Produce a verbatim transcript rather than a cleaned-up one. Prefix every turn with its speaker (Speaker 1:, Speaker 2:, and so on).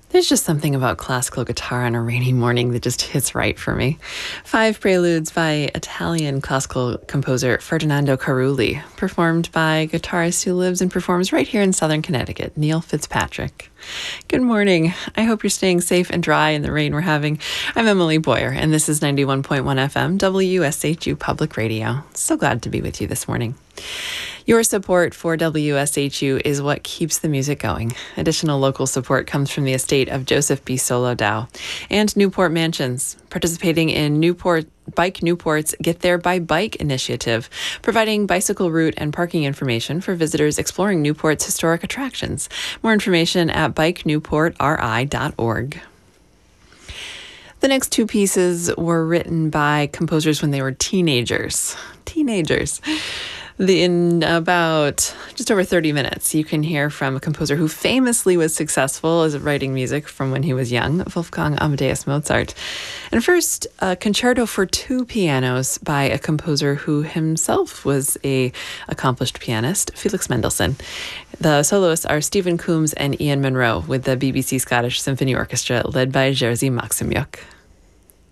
Speaker 1: There's just something about classical guitar on a rainy morning that just hits right for me. Five Preludes by Italian classical composer Ferdinando Carulli, performed by a guitarist who lives and performs right here in Southern Connecticut, Neil Fitzpatrick. Good morning. I hope you're staying safe and dry in the rain we're having. I'm Emily Boyer, and this is ninety-one point one F M, W S H U Public Radio. So glad to be with you this morning. Your support for W S H U is what keeps the music going. Additional local support comes from the estate of Joseph B. Solo Dow and Newport Mansions, participating in Newport Bike Newport's Get There by Bike initiative, providing bicycle route and parking information for visitors exploring Newport's historic attractions. More information at bike newport r i dot org. The next two pieces were written by composers when they were teenagers. Teenagers. The, in about just over thirty minutes, you can hear from a composer who famously was successful as writing music from when he was young, Wolfgang Amadeus Mozart. And first, a concerto for two pianos by a composer who himself was a accomplished pianist, Felix Mendelssohn. The soloists are Stephen Coombs and Ian Munro, with the B B C Scottish Symphony Orchestra led by Jerzy Maximuk.